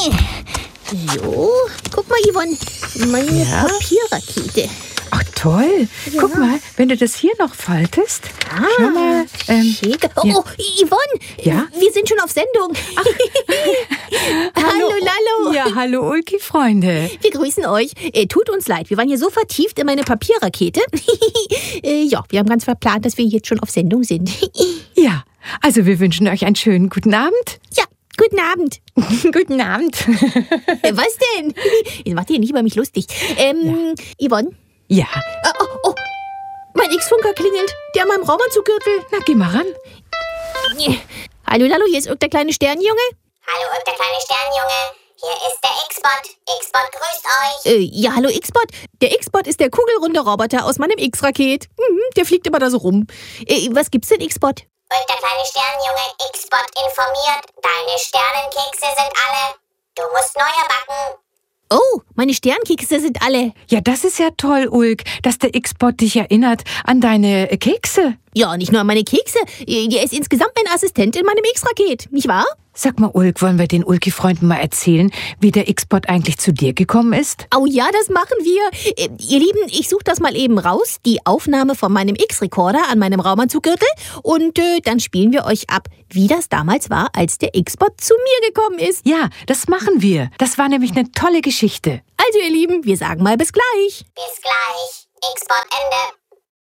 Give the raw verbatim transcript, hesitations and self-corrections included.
So, guck mal, Yvonne, meine Ja? Papierrakete. Ach toll. Ja. Guck mal, wenn du das hier noch faltest. Ah, Schau mal. Ähm, schick. Oh, ja. oh, Yvonne, Ja? wir sind schon auf Sendung. Hallo, Lallo. Ja, hallo Ulki-Freunde. Wir grüßen euch. Äh, tut uns leid, wir waren hier so vertieft in meine Papierrakete. äh, ja, wir haben ganz verplant, dass wir jetzt schon auf Sendung sind. Ja, also wir wünschen euch einen schönen guten Abend. Ja, guten Abend. Guten Abend. Äh, was denn? Jetzt macht ihr nicht über mich lustig. Ähm, Yvonne? Ja, Oh, oh, oh. Mein X-Funker klingelt. Der an meinem Raumanzuggürtel. na geh mal ran. Hallo, Lallo, hier ist irgendein kleine Sternenjunge. Hallo, und der kleine Sternjunge. Hier ist der X-Bot. X-Bot grüßt euch. Äh, ja, hallo X-Bot. Der X-Bot ist der kugelrunde Roboter aus meinem X-Raket. Mhm, der fliegt immer da so rum. Äh, was gibt's denn, X-Bot? Und der kleine Sternjunge X-Bot informiert. Deine Sternenkekse sind alle. Du musst neue backen. Oh, meine Sternkekse sind alle. Ja, das ist ja toll, Ulk, dass der X-Bot dich erinnert an deine äh, Kekse. Ja, nicht nur an meine Kekse. Äh, Der ist insgesamt mein Assistent in meinem X-Raket, nicht wahr? Sag mal, Ulk, wollen wir den Ulki-Freunden mal erzählen, wie der X-Bot eigentlich zu dir gekommen ist? Oh ja, das machen wir. Äh, ihr Lieben, ich suche das mal eben raus, die Aufnahme von meinem X-Recorder an meinem Raumanzuggürtel. Und äh, dann spielen wir euch ab, wie das damals war, als der X-Bot zu mir gekommen ist. Ja, das machen wir. Das war nämlich eine tolle Geschichte. Also ihr Lieben, wir sagen mal bis gleich. Bis gleich. X-Bot Ende.